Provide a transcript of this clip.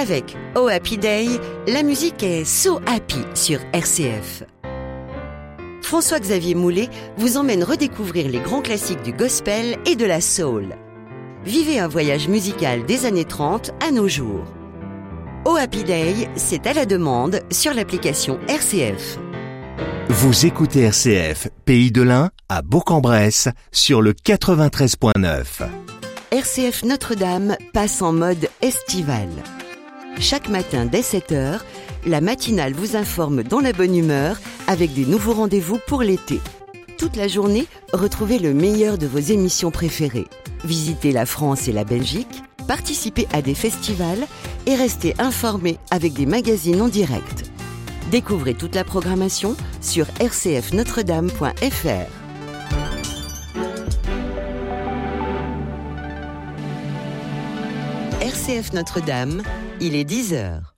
Avec Oh Happy Day, la musique est so happy sur RCF. François-Xavier Moulet vous emmène redécouvrir les grands classiques du gospel et de la soul. Vivez un voyage musical des années 30 à nos jours. Oh Happy Day, c'est à la demande sur l'application RCF. Vous écoutez RCF, Pays de l'Ain, à Bourg-en-Bresse, sur le 93.9. RCF Notre-Dame passe en mode estival. Chaque matin dès 7h, la matinale vous informe dans la bonne humeur avec des nouveaux rendez-vous pour l'été. Toute la journée, retrouvez le meilleur de vos émissions préférées. Visitez la France et la Belgique, participez à des festivals et restez informés avec des magazines en direct. Découvrez toute la programmation sur rcfnotredame.fr. RCF Notre-Dame, il est 10h.